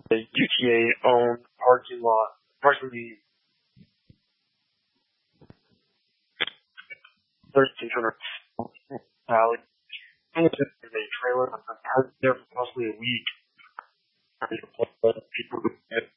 the UTA-owned parking lot, approximately 1,300 alley. And it's a trailer. I've been parked there for possibly a week. People get